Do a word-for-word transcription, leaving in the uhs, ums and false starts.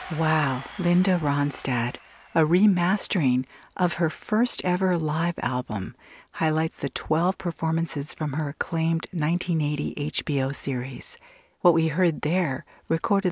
Wow, Linda Ronstadt, a remastering of her first ever live album, highlights the twelve performances from her acclaimed nineteen eighty H B O series. What we heard there, recorded